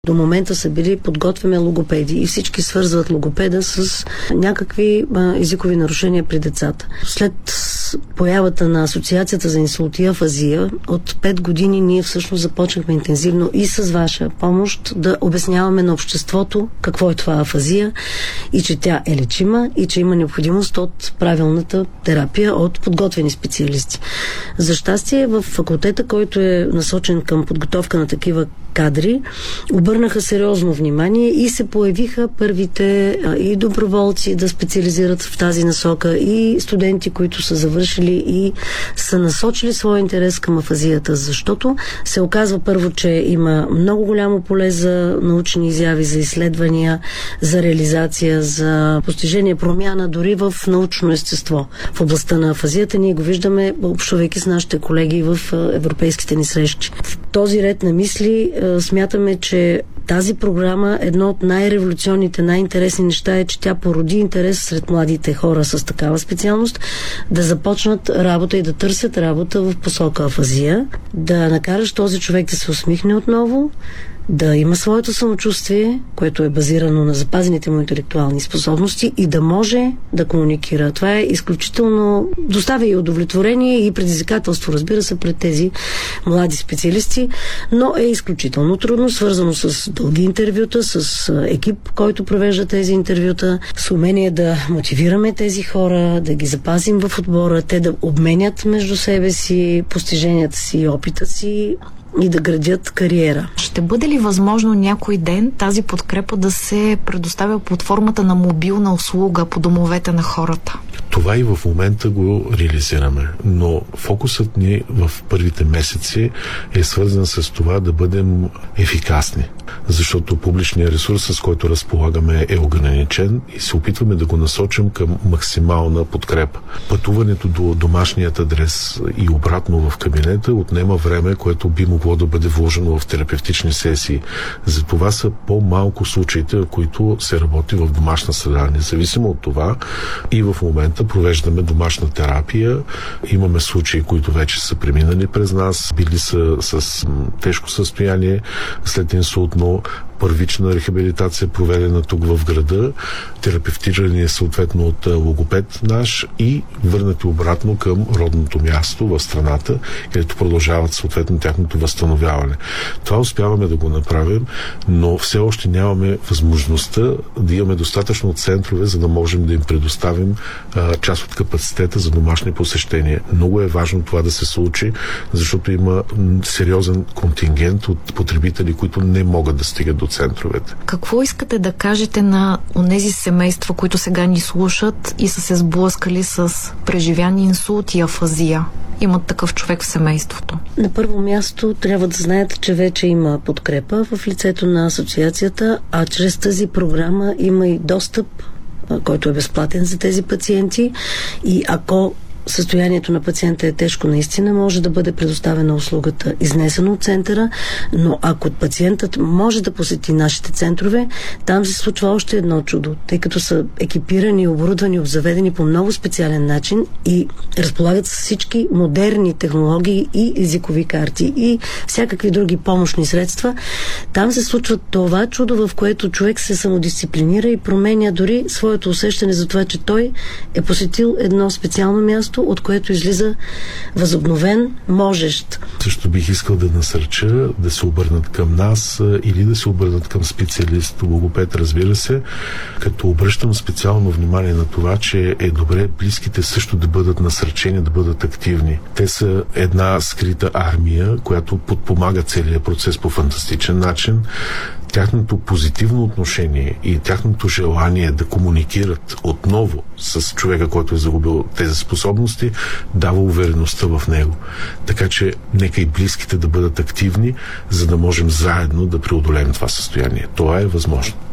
До момента са били подготвяме логопеди и всички свързват логопеда с някакви езикови нарушения при децата. След появата на Асоциацията за инсулт и афазия, от 5 години ние всъщност започнахме интензивно и с ваша помощ да обясняваме на обществото какво е това афазия и че тя е лечима и че има необходимост от правилната терапия от подготвени специалисти. За щастие в факултета, който е насочен към подготовка на такива кадри, обърнаха сериозно внимание и се появиха първите и доброволци да специализират в тази насока, и студенти, които са завършили и са насочили своя интерес към афазията, защото се оказва първо, че има много голямо поле за научни изяви, за изследвания, за реализация, за постижение, промяна дори в научно естество. В областта на афазията ние го виждаме, общувайки с нашите колеги в европейските ни срещи. В този ред на мисли смятаме, че тази програма, едно от най-революционните, най-интересни неща е, че тя породи интерес сред младите хора с такава специалност да започнат работа и да търсят работа в посока афазия, да накараш този човек да се усмихне отново, да има своето самочувствие, което е базирано на запазените му интелектуални способности и да може да комуникира. Това е изключително, доставя и удовлетворение и предизвикателство, разбира се, пред тези млади специалисти, но е изключително трудно, свързано с дълги интервюта, с екип, който провежда тези интервюта, с умение да мотивираме тези хора, да ги запазим в отбора, те да обменят между себе си постиженията си и опита си и да градят кариера. Ще бъде ли възможно някой ден тази подкрепа да се предоставя под формата на мобилна услуга по домовете на хората? Това и в момента го реализираме, но фокусът ни в първите месеци е свързан с това да бъдем ефикасни, защото публичният ресурс, с който разполагаме, е ограничен и се опитваме да го насочим към максимална подкрепа. Пътуването до домашният адрес и обратно в кабинета отнема време, което би могло да бъде вложено в терапевтични сесии. Затова са по-малко случаите, в които се работи в домашна среда. Независимо от това, и в момента провеждаме домашна терапия. Имаме случаи, които вече са преминали през нас, били са с тежко състояние след инсултно, първична рехабилитация, проведена тук в града, терапевтирани съответно от логопед наш и върнати обратно към родното място в страната, където продължават съответно тяхното възстановяване. Това успяваме да го направим, но все още нямаме възможността да имаме достатъчно центрове, за да можем да им предоставим част от капацитета за домашни посещения. Много е важно това да се случи, защото има сериозен контингент от потребители, които не могат да стигат до центровете. Какво искате да кажете на онези семейства, които сега ни слушат и са се сблъскали с преживян инсулт и афазия? Имат такъв човек в семейството. На първо място трябва да знаете, че вече има подкрепа в лицето на асоциацията, а чрез тази програма има и достъп, който е безплатен за тези пациенти, и ако състоянието на пациента е тежко, наистина може да бъде предоставена услугата изнесена от центъра, но ако пациентът може да посети нашите центрове, там се случва още едно чудо, тъй като са екипирани, оборудвани, обзаведени по много специален начин и разполагат с всички модерни технологии и езикови карти и всякакви други помощни средства. Там се случва това чудо, в което човек се самодисциплинира и променя дори своето усещане за това, че той е посетил едно специално място, от което излиза възобновен, можещ. Също бих искал да насърча да се обърнат към нас или да се обърнат към специалист, логопед, разбира се, като обръщам специално внимание на това, че е добре близките също да бъдат насърчени, да бъдат активни. Те са една скрита армия, която подпомага целият процес по фантастичен начин. Тяхното позитивно отношение и тяхното желание да комуникират отново с човека, който е загубил тези способности, дава увереността в него. Така че нека и близките да бъдат активни, за да можем заедно да преодолеем това състояние. Това е възможно.